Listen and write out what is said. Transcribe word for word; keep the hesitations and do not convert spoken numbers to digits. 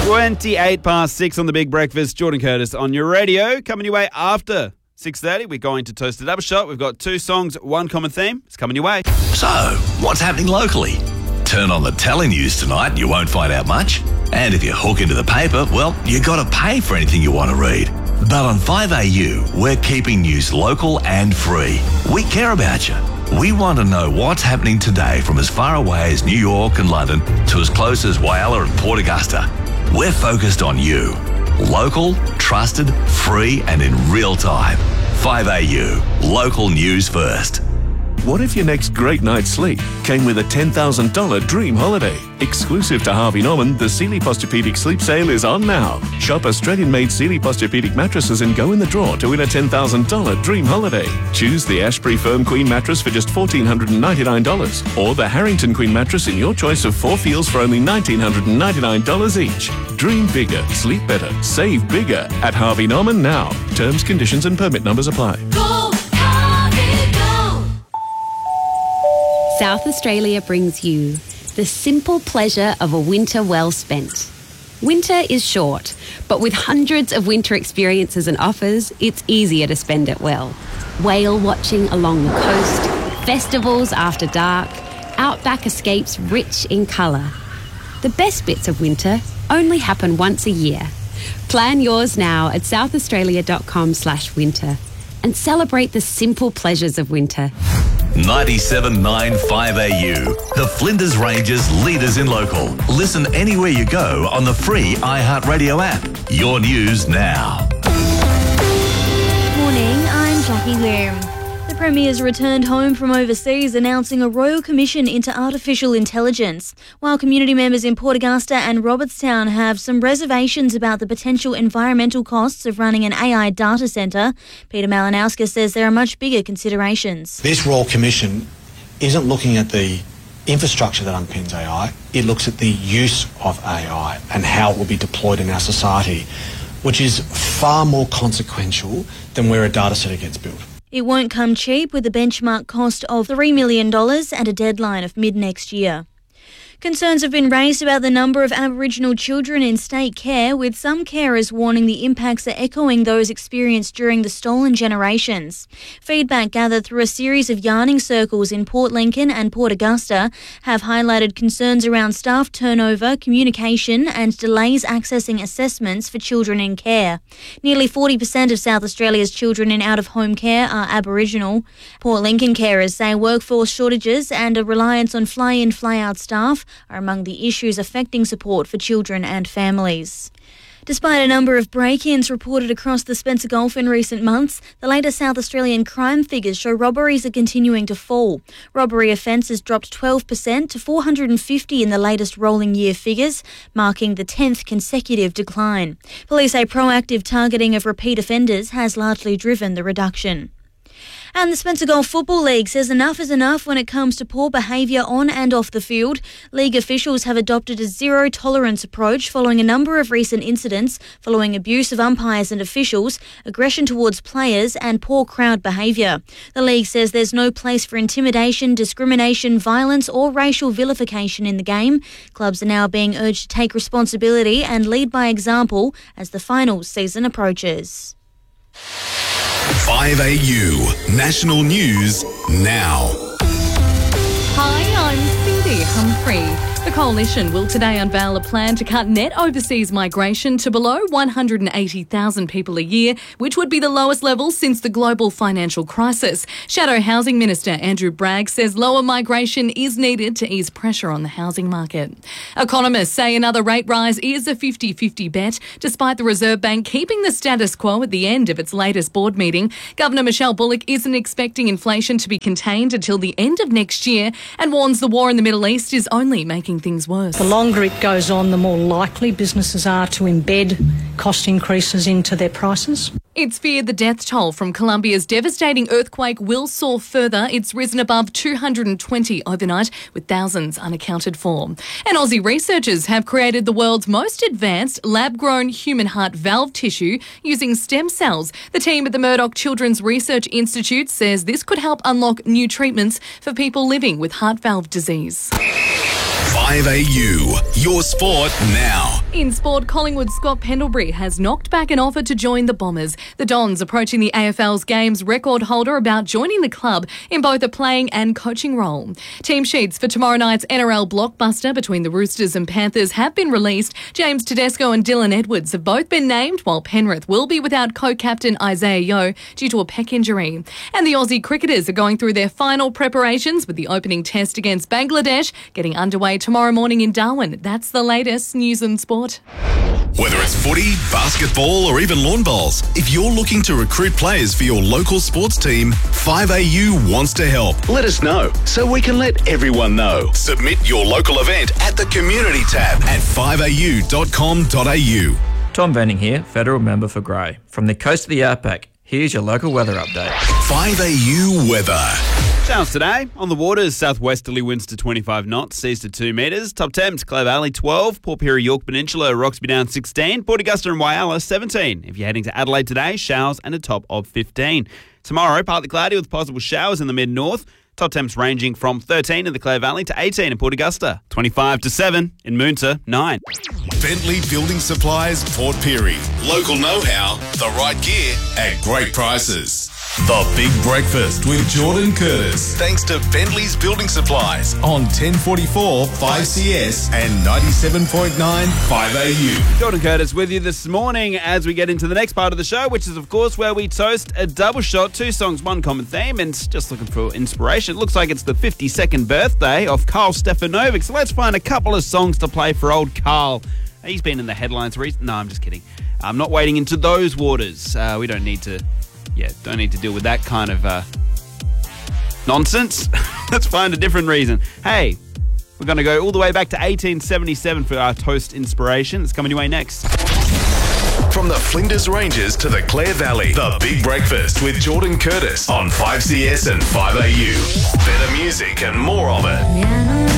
twenty-eight past six on The Big Breakfast. Jordan Curtis on your radio. Coming your way after six thirty. We're going to Toast It Up Shot. We've got two songs, one common theme. It's coming your way. So, what's happening locally? Turn on the telenews tonight and you won't find out much. And if you hook into the paper, well, you got to pay for anything you want to read. But on five A U, we're keeping news local and free. We care about you. We want to know what's happening today from as far away as New York and London to as close as Whyalla and Port Augusta. We're focused on you. Local, trusted, free and in real time. five A U, local news first. What if your next great night's sleep came with a ten thousand dollars dream holiday? Exclusive to Harvey Norman, the Sealy Posturepedic Sleep Sale is on now. Shop Australian-made Sealy Posturepedic mattresses and go in the draw to win a ten thousand dollars dream holiday. Choose the Ashbury Firm Queen mattress for just one thousand four hundred ninety-nine dollars or the Harrington Queen mattress in your choice of four feels for only one thousand nine hundred ninety-nine dollars each. Dream bigger, sleep better, save bigger at Harvey Norman now. Terms, conditions and permit numbers apply. Go, Harvey, go! South Australia brings you the simple pleasure of a winter well spent. Winter is short, but with hundreds of winter experiences and offers, it's easier to spend it well. Whale watching along the coast, festivals after dark, outback escapes rich in colour. The best bits of winter only happen once a year. Plan yours now at southaustralia.com slash winter and celebrate the simple pleasures of winter. ninety-seven point nine five A U, the Flinders Ranges leaders in local. Listen anywhere you go on the free iHeartRadio app. Your news now. Morning, I'm Jackie Lim. The Premier's returned home from overseas announcing a royal commission into artificial intelligence, while community members in Port Augusta and Robertstown have some reservations about the potential environmental costs of running an A I data centre. Peter Malinauskas says there are much bigger considerations. This Royal Commission isn't looking at the infrastructure that underpins A I, it looks at the use of A I and how it will be deployed in our society, which is far more consequential than where a data centre gets built. It won't come cheap, with a benchmark cost of three million dollars and a deadline of mid-next year. Concerns have been raised about the number of Aboriginal children in state care, with some carers warning the impacts are echoing those experienced during the stolen generations. Feedback gathered through a series of yarning circles in Port Lincoln and Port Augusta have highlighted concerns around staff turnover, communication and delays accessing assessments for children in care. Nearly forty percent of South Australia's children in out-of-home care are Aboriginal. Port Lincoln carers say workforce shortages and a reliance on fly-in, fly-out staff are among the issues affecting support for children and families. Despite a number of break-ins reported across the Spencer Gulf in recent months, the latest South Australian crime figures show robberies are continuing to fall. Robbery offences dropped twelve percent to four hundred fifty in the latest rolling year figures, marking the tenth consecutive decline. Police say proactive targeting of repeat offenders has largely driven the reduction. And the Spencer Gulf Football League says enough is enough when it comes to poor behaviour on and off the field. League officials have adopted a zero-tolerance approach following a number of recent incidents following abuse of umpires and officials, aggression towards players and poor crowd behaviour. The league says there's no place for intimidation, discrimination, violence or racial vilification in the game. Clubs are now being urged to take responsibility and lead by example as the finals season approaches. five A U National News Now. Hi, I'm Cindy Humphrey. The Coalition will today unveil a plan to cut net overseas migration to below one hundred eighty thousand people a year, which would be the lowest level since the global financial crisis. Shadow Housing Minister Andrew Bragg says lower migration is needed to ease pressure on the housing market. Economists say another rate rise is a fifty-fifty bet, despite the Reserve Bank keeping the status quo at the end of its latest board meeting. Governor Michelle Bullock isn't expecting inflation to be contained until the end of next year and warns the war in the Middle East is only making things worse. The longer it goes on, the more likely businesses are to embed cost increases into their prices. It's feared the death toll from Colombia's devastating earthquake will soar further. It's risen above two hundred twenty overnight, with thousands unaccounted for. And Aussie researchers have created the world's most advanced lab-grown human heart valve tissue using stem cells. The team at the Murdoch Children's Research Institute says this could help unlock new treatments for people living with heart valve disease. five A U. Your sport now. In sport, Collingwood's Scott Pendlebury has knocked back an offer to join the Bombers. The Dons approaching the A F L's games record holder about joining the club in both a playing and coaching role. Team sheets for tomorrow night's N R L blockbuster between the Roosters and Panthers have been released. James Tedesco and Dylan Edwards have both been named, while Penrith will be without co-captain Isaiah Yeo due to a pec injury. And the Aussie cricketers are going through their final preparations with the opening test against Bangladesh getting underway tomorrow morning in Darwin. That's the latest news and sport. Whether it's footy, basketball, or even lawn bowls, if you're looking to recruit players for your local sports team, five A U wants to help. Let us know so we can let everyone know. Submit your local event at the Community tab at five a u dot com dot a u. Tom Venning here, Federal Member for Grey. From the coast of the Outback, here's your local weather update. five A U weather. Showers today. On the waters, southwesterly winds to twenty-five knots, seas to two metres. Top temps, Clare Valley twelve, Port Pirie, York Peninsula, Roxby Down sixteen, Port Augusta and Whyalla seventeen. If you're heading to Adelaide today, showers and a top of fifteen. Tomorrow, partly cloudy with possible showers in the mid-north. Top temps ranging from thirteen in the Clare Valley to eighteen in Port Augusta. twenty-five to seven in Moonta, nine. Bentley Building Supplies, Port Pirie. Local know-how, the right gear at great prices. The Big Breakfast with Jordan Curtis. Thanks to Bentley's Building Supplies on ten forty-four five C S and ninety-seven point nine five A U. Jordan Curtis with you this morning as we get into the next part of the show, which is, of course, where we toast a double shot, two songs, one common theme, and just looking for inspiration. It looks like it's the fifty-second birthday of Carl Stefanovic, so let's find a couple of songs to play for old Carl. He's been in the headlines recently. No, I'm just kidding. I'm not wading into those waters. Uh, we don't need to, yeah, don't need to deal with that kind of uh, nonsense. Let's find a different reason. Hey, we're going to go all the way back to eighteen seventy-seven for our toast inspiration. It's coming your way next. From the Flinders Ranges to the Clare Valley, The Big Breakfast with Jordan Curtis on five C S and five A U. Better music and more of it.